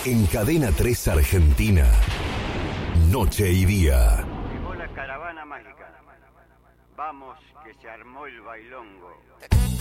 En Cadena 3 Argentina, noche y día. Llegó la caravana mágica. Vamos, que se armó el bailongo.